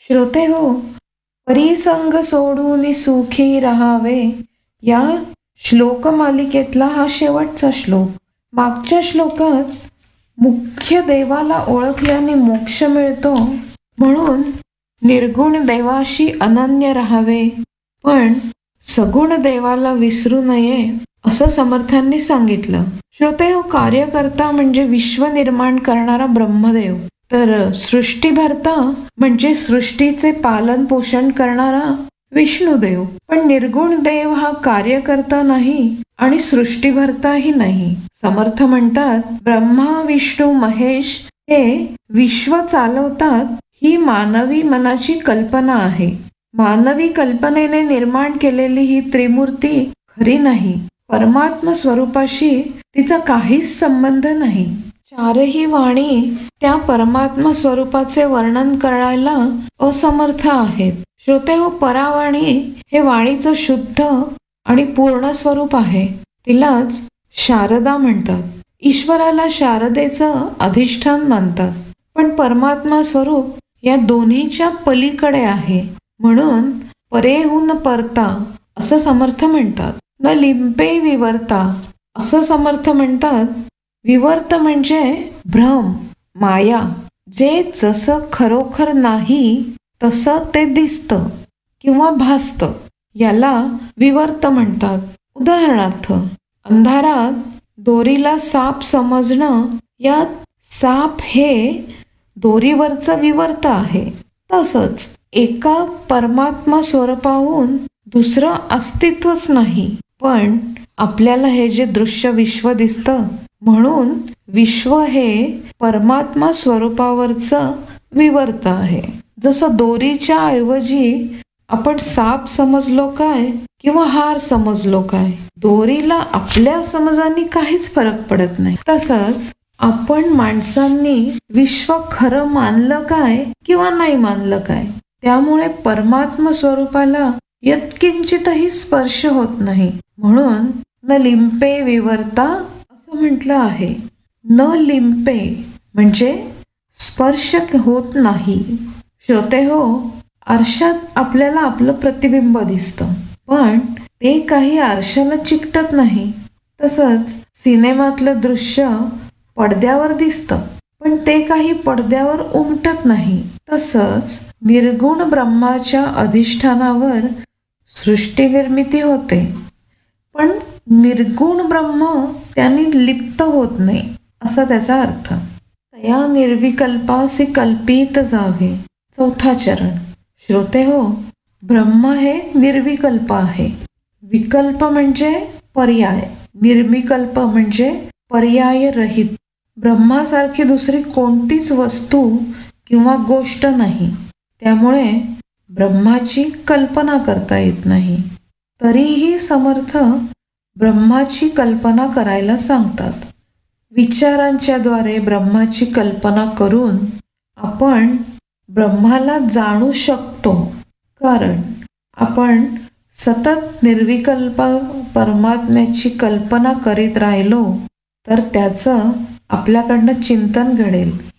श्रोते हो, परिसंग सोडून सुखी राहावे या श्लोक मालिकेतला हा शेवटचा श्लोक. मागच्या श्लोकात मुख्य देवाला ओळखल्याने मोक्ष मिळतो म्हणून निर्गुण देवाशी अनन्य राहावे, पण सगुण देवाला विसरू नये असं समर्थांनी सांगितलं. श्रोते हो, कार्यकर्ता म्हणजे विश्व निर्माण करणारा ब्रह्मदेव, तर सृष्टीभर्ता म्हणजे सृष्टीचे पालन पोषण करणारा विष्णुदेव. पण निर्गुण देव हा कार्यकर्ता नाही आणि सृष्टीभर्ताही नाही. समर्थ म्हणतात, ब्रह्मा विष्णू महेश हे विश्व चालवतात ही मानवी मनाची कल्पना आहे. मानवी कल्पनेने निर्माण केलेली ही त्रिमूर्ती खरी नाही. परमात्म स्वरूपाशी तिचा काहीच संबंध नाही. चारही वाणी त्या परमात्मा स्वरूपाचे वर्णन करायला असमर्थ आहेत. श्रोते हो, परावाणी हे वाणीचं शुद्ध आणि पूर्ण स्वरूप आहे. तिलाच शारदा म्हणतात. ईश्वराला शारदेचं अधिष्ठान मानतात. पण परमात्मा स्वरूप या दोन्हीच्या पलीकडे आहे, म्हणून परेहून परता असं समर्थ म्हणतात. न लिंपे विवर्ता असं समर्थ म्हणतात. विवर्त म्हणजे भ्रम, माया, जे जसं खरोखर नाही तसं ते दिसतं किंवा भासतं, याला विवर्त म्हणतात. उदाहरणार्थ, अंधारात दोरीला साप समजणं, यात साप हे दोरीवरचं विवर्त आहे. तसंच एका परमात्मा स्वरूपाहून दुसरं अस्तित्वच नाही, पण आपल्याला हे जे दृश्य विश्व दिसतं म्हणून विश्व हे परमात्मा स्वरूपावरचं विवर्त आहे. जसं दोरीच्या ऐवजी आपण साप समजलो काय किंवा हार समजलो काय, दोरीला आपल्या समजाने काहीच फरक पडत नाही. तसंच आपण माणसांनी विश्व खरं मानलं काय किंवा नाही मानलं काय, त्यामुळे परमात्मा स्वरूपाला यत्किंचितही स्पर्श होत नाही. म्हणून न लिंपे विवर्ता असं म्हटलं आहे. न लिंपे म्हणजे स्पर्श होत नाही. श्रोते हो, आरशात आपल्याला आपलं प्रतिबिंब दिसतं, पण ते काही आरशाला चिकटत नाही. तसंच सिनेमातलं दृश्य पडद्यावर दिसतं, पण ते काही पडद्यावर उमटत नाही. तसंच निर्गुण ब्रह्माच्या अधिष्ठानावर सृष्टी निर्मिती होते, पण निर्गुण ब्रह्म त्यांनी लिप्त होत नाही असा त्याचा अर्थ. तया निर्विकल्पासी कल्पित जावे, चौथा चरण. श्रोते हो, ब्रह्म हे निर्विकल्प आहे. विकल्प म्हणजे पर्याय, निर्विकल्प म्हणजे पर्याय रहित. ब्रह्मासारखी दुसरी कोणतीच वस्तू किंवा गोष्ट नाही, त्यामुळे ब्रह्माची कल्पना करता येत नाही. तरीही समर्थ ब्रह्माची कल्पना करायला सांगतात. विचारांच्या द्वारे ब्रह्माची कल्पना करून आपण ब्रह्माला जाणू शकतो, कारण आपण सतत निर्विकल्प परमात्म्याची कल्पना करीत राहिलो तर त्याचं आपल्याकडनं चिंतन घडेल.